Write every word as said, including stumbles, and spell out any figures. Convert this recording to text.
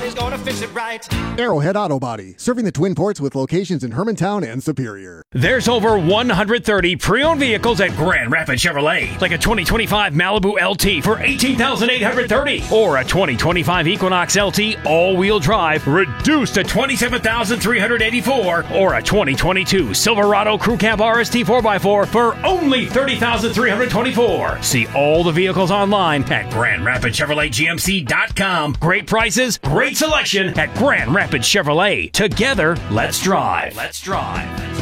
Somebody's gonna fix it right. Arrowhead Auto Body, serving the Twin Ports with locations in Hermantown and Superior. There's over one hundred thirty pre-owned vehicles at Grand Rapids Chevrolet, like a twenty twenty-five Malibu L T for eighteen thousand eight hundred thirty dollars or a twenty twenty-five Equinox L T all-wheel drive reduced to twenty-seven thousand three hundred eighty-four dollars or a twenty twenty-two Silverado Crew Cab R S T four by four for only thirty thousand three hundred twenty-four dollars. See all the vehicles online at Grand Rapids Chevrolet G M C dot com. Great prices, great selection at Grand Rapids Chevrolet. Together, let's drive. Let's drive.